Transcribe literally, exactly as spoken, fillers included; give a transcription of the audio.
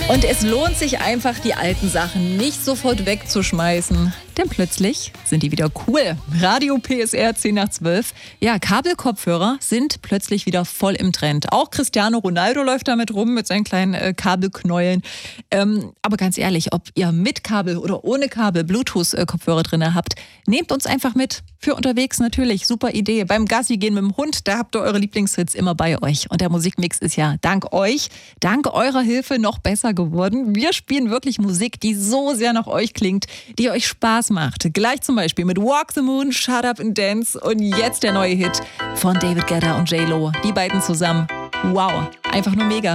Und es lohnt sich einfach, die alten Sachen nicht sofort wegzuschmeißen. Denn plötzlich sind die wieder cool. Radio P S R zehn nach zwölf. Ja, Kabelkopfhörer sind plötzlich wieder voll im Trend. Auch Cristiano Ronaldo läuft damit rum mit seinen kleinen äh, Kabelknäueln. Ähm, aber ganz ehrlich, ob ihr mit Kabel oder ohne Kabel Bluetooth-Kopfhörer drin habt, nehmt uns einfach mit. Für unterwegs natürlich, super Idee. Beim Gassi gehen mit dem Hund, da habt ihr eure Lieblingshits immer bei euch. Und der Musikmix ist ja dank euch, dank eurer Hilfe noch besser geworden. Wir spielen wirklich Musik, die so sehr nach euch klingt, die euch Spaß macht. Gleich zum Beispiel mit Walk the Moon, Shut Up and Dance und jetzt der neue Hit von David Guetta und J Lo. Die beiden zusammen. Wow, einfach nur mega.